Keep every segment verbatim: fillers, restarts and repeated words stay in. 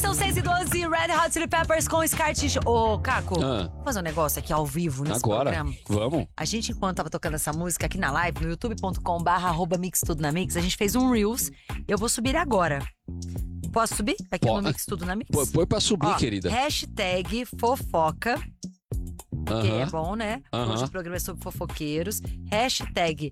são seis e doze, Red Hot Chili Peppers com Scar Tissue. Ô, Caco, Ah. vou fazer um negócio aqui ao vivo nesse Agora, programa. vamos. A gente, enquanto tava tocando essa música aqui na live, no youtube ponto com barra arroba mix tudo na mix, a gente fez um Reels. Eu vou subir agora. Posso subir? Aqui Pode. no Mix Tudo na Mix? Põe, põe pra subir, Ó, querida. Hashtag fofoca, que é Aham. bom, né? Aham. Hoje o programa é sobre fofoqueiros. Hashtag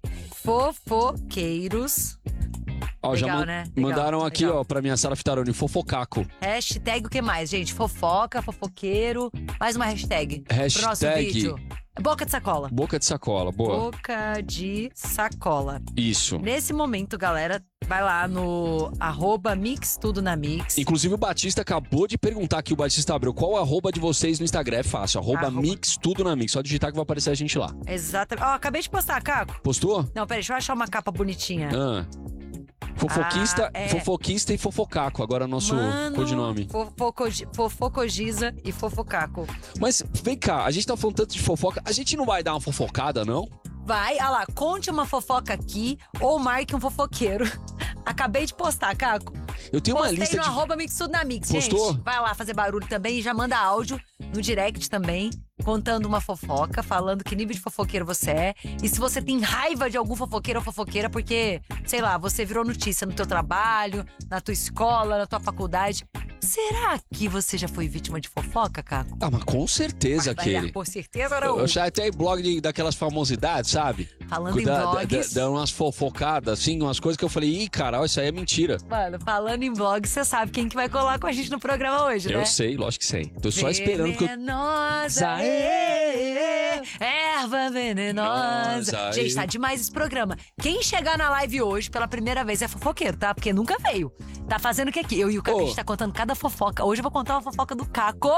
fofoqueiros. Ó, já Legal, man- né? Legal, mandaram aqui, legal. ó, pra minha Sara Fitaroni, fofocaco. Hashtag o que mais, gente? Fofoca, fofoqueiro. Mais uma hashtag. Pro nosso Hashtag vídeo. Boca de sacola. boca de sacola, boa. Boca de sacola. Isso. Nesse momento, galera, vai lá no arroba Mix Tudo na Mix. Inclusive o Batista acabou de perguntar aqui, o Batista abriu, qual o arroba de vocês no Instagram? É fácil, arroba, Arroba. mix tudo na mix. Só digitar que vai aparecer a gente lá. Exatamente. Ó, acabei de postar, Caco. Postou? Não, peraí, deixa eu achar uma capa bonitinha. Ah. Fofoquista, Ah, é. fofoquista e fofocaco, agora é o nosso Mano, codinome. fofocogi- Fofocogiza e fofocaco. Mas vem cá, a gente tá falando tanto de fofoca, a gente não vai dar uma fofocada, não? Vai, olha lá, conte uma fofoca aqui ou marque um fofoqueiro. Acabei de postar, Caco. Eu tenho uma Postei lista no de... arroba Mix Tudo na Mix, Postou? gente. Vai lá fazer barulho também e já manda áudio no direct também, contando uma fofoca, falando que nível de fofoqueiro você é. E se você tem raiva de algum fofoqueiro ou fofoqueira, porque, sei lá, você virou notícia no teu trabalho, na tua escola, na tua faculdade. Será que você já foi vítima de fofoca, Caco? Ah, mas com certeza, Vai, aquele. com certeza não. Eu já até blog de- daquelas famosidades, sabe? Falando em Da- da- blogs. da- Dando umas fofocadas, assim, umas coisas que eu falei, ih, caralho, isso aí é mentira. Mano, falando em blog, você sabe quem que vai colar com a gente no programa hoje, né? Eu sei, lógico que sei. Tô só esperando que eu... Venenosa, ê, erva venenosa. Nossa, Gente, tá eu- demais esse programa. Quem chegar na live hoje pela primeira vez é fofoqueiro, tá? Porque nunca veio. Tá fazendo o que aqui? Eu e o Caco, Ô. a gente tá contando cada fofoca. Hoje eu vou contar uma fofoca do Caco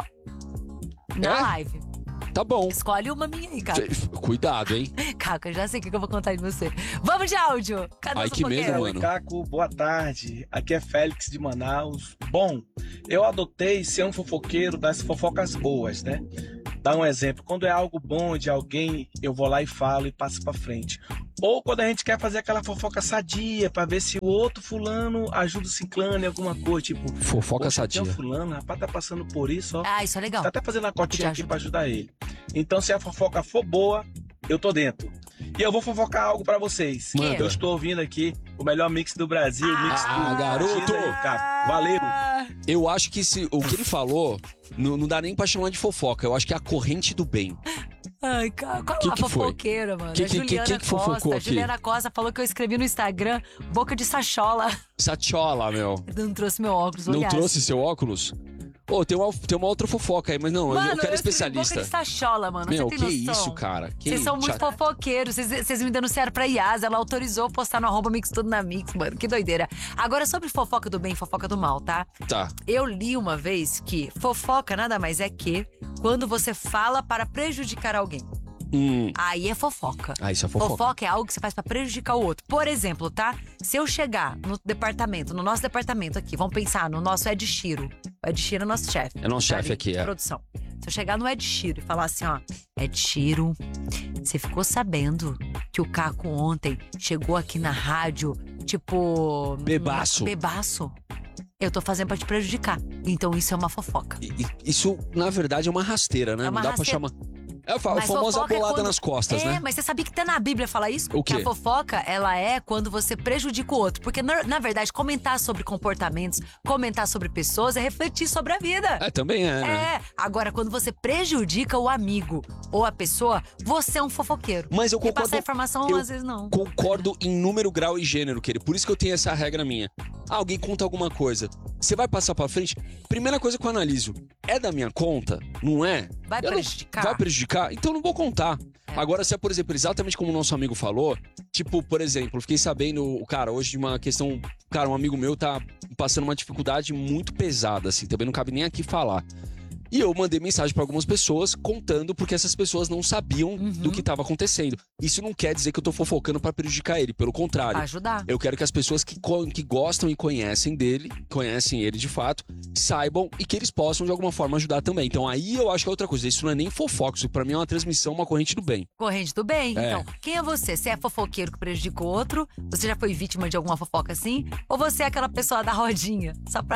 na É? live. Tá bom. Escolhe uma minha aí, Caco. Cuidado, hein? Caco, eu já sei o que que eu vou contar de você. Vamos de áudio. Cadê Ai, o que medo, fofoqueiro? mano. Oi, Caco, boa tarde. Aqui é Félix de Manaus. Bom, eu adotei ser um fofoqueiro das fofocas boas, né? Dá um exemplo. Quando é algo bom de alguém, eu vou lá e falo e passo pra frente. Ou quando a gente quer fazer aquela fofoca sadia pra ver se o outro fulano ajuda o ciclano em alguma coisa, tipo, Fofoca poxa, tem sadia. um fulano, rapaz, tá passando por isso, ó. Ah, isso é legal. Tá até fazendo a cotinha aqui ajuda. pra ajudar ele. Então, se a fofoca for boa, eu tô dentro. E eu vou fofocar algo pra vocês. Manda. Eu estou ouvindo aqui o melhor mix do Brasil. o mix Ah, do garoto! Diz aí, Caco. Valeu! Eu acho que se, o que ele falou não, não dá nem pra chamar de fofoca. Eu acho que é a corrente do bem. Ai, cara, qual Que a que foi? fofoqueira, mano? Que- a que- que- Juliana quem que fofocou Costa. A aqui? Juliana Costa falou que eu escrevi no Instagram boca de sachola. Satchola, meu. Não trouxe meu óculos, Não olhar. trouxe seu óculos? Ô, tem, uma, tem uma outra fofoca aí, mas não, eu- Mano, eu quero escrevi especialista. boca de sachola, mano. Meu, Você que tem noção? isso, cara? Que Vocês são muito cha- fofoqueiros. Vocês, vocês me denunciaram pra Yas. Ela autorizou postar no arroba Mix Tudo na Mix, mano. Que doideira. Agora, sobre fofoca do bem e fofoca do mal, tá? Tá. Eu li uma vez que fofoca nada mais é que quando você fala para prejudicar alguém. Hum. Aí é fofoca. Ah, isso é fofoca. Fofoca é algo que você faz pra prejudicar o outro. Por exemplo, tá? Se eu chegar no departamento, no nosso departamento aqui, vamos pensar no nosso Ed Shiro. O Ed Shiro é nosso chefe. É nosso tá chefe ali, aqui, de é. Produção. Se eu chegar no Ed Shiro e falar assim, ó, Ed Shiro, você ficou sabendo que o Caco ontem chegou aqui na rádio, tipo... Bebaço. Bebaço. Eu tô fazendo pra te prejudicar. Então isso é uma fofoca. E- e- Isso, na verdade, é uma rasteira, né? É uma não dá rasteira. pra chamar. É a fa- Mas famosa fofoca é bolada quando- nas costas, é, né? mas você sabia que até na Bíblia fala isso? O Que quê? a fofoca, ela é quando você prejudica o outro. Porque, na, na verdade, comentar sobre comportamentos, comentar sobre pessoas é refletir sobre a vida. É, também é, né? É, agora quando você prejudica o amigo ou a pessoa, você é um fofoqueiro. Mas eu E concordo. passar informação, eu às vezes não. Concordo em número, grau e gênero, querido. Por isso que eu tenho essa regra minha. Ah, alguém conta alguma coisa. Você vai passar pra frente? Primeira coisa que eu analiso. É da minha conta? Não é? Vai Eu não- prejudicar? Vai prejudicar? Então eu não vou contar. É. Agora, se é, por exemplo, exatamente como o nosso amigo falou, tipo, por exemplo, eu fiquei sabendo, o cara, hoje de uma questão. Cara, um amigo meu tá passando uma dificuldade muito pesada, assim, também não cabe nem aqui falar. E eu mandei mensagem pra algumas pessoas contando porque essas pessoas não sabiam Uhum. do que tava acontecendo. Isso não quer dizer que eu tô fofocando pra prejudicar ele, pelo contrário. Pra ajudar. Eu quero que as pessoas que, co- que gostam e conhecem dele, conhecem ele de fato, saibam e que eles possam de alguma forma ajudar também. Então aí eu acho que é outra coisa. Isso não é nem fofoca, isso pra mim é uma transmissão, uma corrente do bem. Corrente do bem. É. Então, quem é você? Você é fofoqueiro que prejudica o outro? Você já foi vítima de alguma fofoca assim? Ou você é aquela pessoa da rodinha? Só pra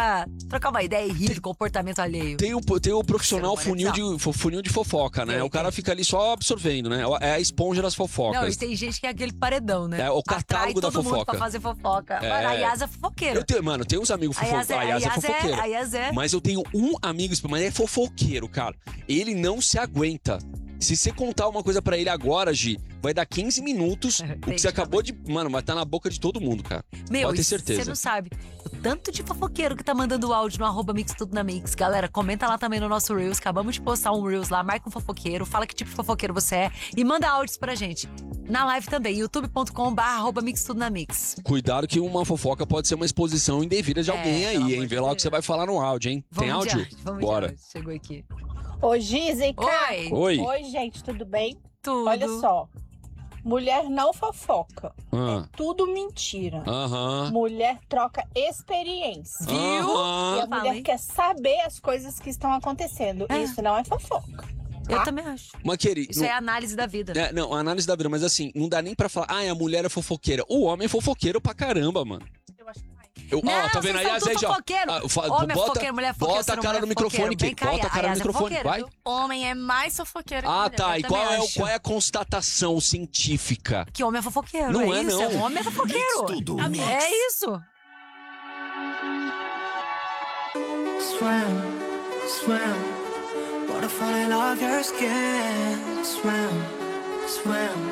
trocar uma ideia e rir do comportamento alheio. Tem o, tem o profissional Ser humano é funil de, funil de fofoca, né? Tem, o cara tem. fica ali só absorvendo, né? É a esponja das fofocas. Não, e tem gente que é aquele paredão, né? É o Atrai catálogo da todo mundo fofoca. pra fazer fofoca. É. Mano, a Yas é fofoqueira. Eu tenho, mano, tem uns amigos A Yas fofoceiros. é, A Yas é a Yas é, fofoqueira. a Yas é. Mas eu tenho um amigo, mas é fofoqueiro, cara. Ele não se aguenta. Se você contar uma coisa pra ele agora, Gi, vai dar quinze minutos. O que você acabou de. Mano, vai estar na boca de todo mundo, cara. Meu, Pode ter e certeza. Você não sabe. O tanto de fofoqueiro que tá mandando áudio no arroba Mix Tudo na Mix. Galera, comenta lá também no nosso Reels. Acabamos de postar um Reels lá. Marca um fofoqueiro. Fala que tipo de fofoqueiro você é. E manda áudios pra gente. Na live também. youtube ponto com barra arroba Mix Tudo na Mix. Cuidado que uma fofoca pode ser uma exposição indevida de É, alguém pelo aí, amor hein? de Vê lá o Deus. que você vai falar no áudio, hein? Tem Vamos de áudio? áudio, vamos Bora. de áudio. Chegou aqui. Ô, Giz e Caco. Oi. Oi, gente, tudo bem? Tudo. Olha só. Mulher não fofoca. Ah, Tudo mentira. Aham. Mulher troca experiência. Viu? E Aham. a mulher Falei. quer saber as coisas que estão acontecendo. É. Isso não é fofoca. Eu tá? também acho. Mas, querido. Isso é análise da vida. É, não, análise da vida, mas assim, não dá nem pra falar, ah, a mulher é fofoqueira. O homem é fofoqueiro pra caramba, mano. Eu acho que mais. Eu, Não, ó, tá vendo vocês aí? são Aí, tudo ó. fofoqueiro. Ah, fa- Homem é bota, fofoqueiro, mulher é fofoqueira, bota a ser cara mulher no é microfone fofoqueiro. aqui. Vem cá, Bota a cara Yas no é microfone, fofoqueira, vai. viu? Homem é mais fofoqueiro que Ah, mulher. tá. eu E qual também é, o- acho. qual é a constatação científica? Que homem é fofoqueiro. Não é, é, isso. não. É um homem é fofoqueiro. Tudo Mix. É isso. Swim, swim, wanna fall in love your skin. Swim, swim.